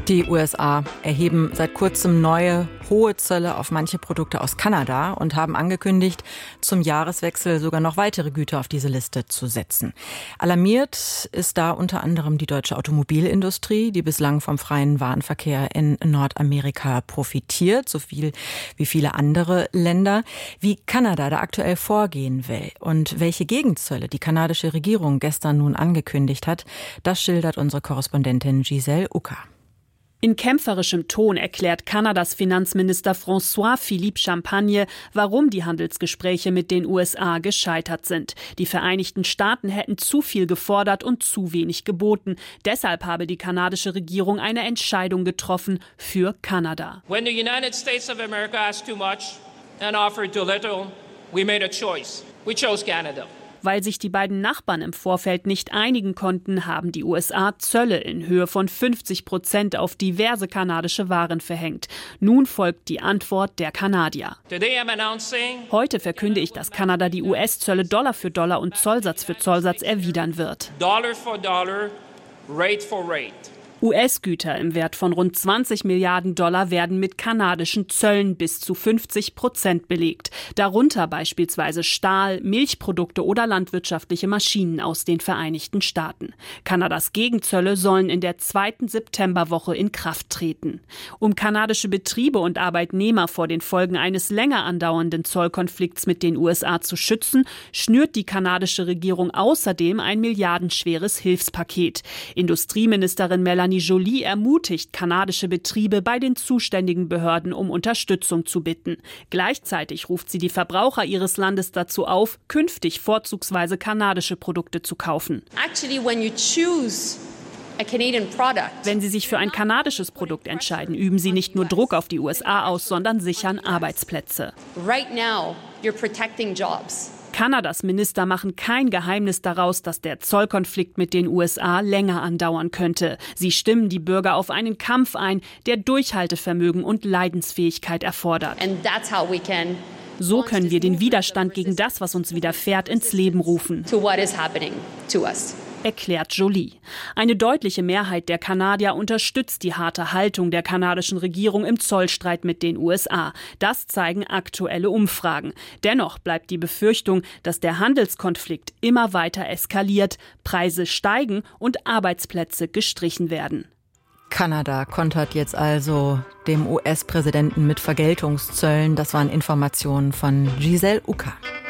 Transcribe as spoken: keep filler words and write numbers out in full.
Die U S A erheben seit kurzem neue, hohe Zölle auf manche Produkte aus Kanada und haben angekündigt, zum Jahreswechsel sogar noch weitere Güter auf diese Liste zu setzen. Alarmiert ist da unter anderem die deutsche Automobilindustrie, die bislang vom freien Warenverkehr in Nordamerika profitiert, so viel wie viele andere Länder. Wie Kanada da aktuell vorgehen will und welche Gegenzölle die kanadische Regierung gestern nun angekündigt hat, das schildert unsere Korrespondentin Giselle Ucker. In kämpferischem Ton erklärt Kanadas Finanzminister François-Philippe Champagne, warum die Handelsgespräche mit den U S A gescheitert sind. Die Vereinigten Staaten hätten zu viel gefordert und zu wenig geboten. Deshalb habe die kanadische Regierung eine Entscheidung getroffen für Kanada. When the United States of America asked too much and offered too little, we made a choice. We chose Canada. Weil sich die beiden Nachbarn im Vorfeld nicht einigen konnten, haben die U S A Zölle in Höhe von fünfzig Prozent auf diverse kanadische Waren verhängt. Nun folgt die Antwort der Kanadier. Heute verkünde ich, dass Kanada die U S-Zölle Dollar für Dollar und Zollsatz für Zollsatz erwidern wird. Dollar for dollar, rate for rate. U S-Güter im Wert von rund zwanzig Milliarden Dollar werden mit kanadischen Zöllen bis zu fünfzig Prozent belegt. Darunter beispielsweise Stahl, Milchprodukte oder landwirtschaftliche Maschinen aus den Vereinigten Staaten. Kanadas Gegenzölle sollen in der zweiten Septemberwoche in Kraft treten. Um kanadische Betriebe und Arbeitnehmer vor den Folgen eines länger andauernden Zollkonflikts mit den U S A zu schützen, schnürt die kanadische Regierung außerdem ein milliardenschweres Hilfspaket. Industrieministerin Melanie Joly ermutigt kanadische Betriebe bei den zuständigen Behörden um Unterstützung zu bitten. Gleichzeitig ruft sie die Verbraucher ihres Landes dazu auf, künftig vorzugsweise kanadische Produkte zu kaufen. Actually, when you choose a Canadian product, Wenn Sie sich für ein kanadisches Produkt entscheiden, üben Sie nicht nur Druck auf die U S A aus, sondern sichern Arbeitsplätze. right now you're protecting jobs. Kanadas Minister machen kein Geheimnis daraus, dass der Zollkonflikt mit den U S A länger andauern könnte. Sie stimmen die Bürger auf einen Kampf ein, der Durchhaltevermögen und Leidensfähigkeit erfordert. And that's how we can So können wir den Widerstand gegen das, was uns widerfährt, ins Leben rufen, to what is happening to us. erklärt Joly. Eine deutliche Mehrheit der Kanadier unterstützt die harte Haltung der kanadischen Regierung im Zollstreit mit den U S A. Das zeigen aktuelle Umfragen. Dennoch bleibt die Befürchtung, dass der Handelskonflikt immer weiter eskaliert, Preise steigen und Arbeitsplätze gestrichen werden. Kanada kontert jetzt also dem U S-Präsidenten mit Vergeltungszöllen. Das waren Informationen von Giselle Ucker.